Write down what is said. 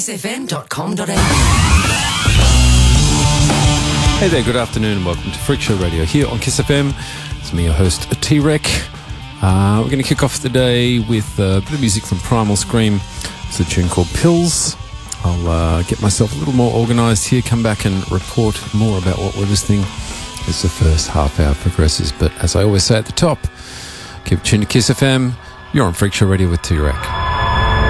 kissfm.com.au. Hey there, good afternoon and welcome to Freak Show Radio here on Kiss FM. It's me, your host, T-Rec. We're going to kick off the day with a bit of music from Primal Scream. It's a tune called Pills. I'll get myself a little more organised here, come back and report more about what we're listening as the first half hour progresses. But as I always say at the top, keep tuned to Kiss FM. You're on Freak Show Radio with T-Rec.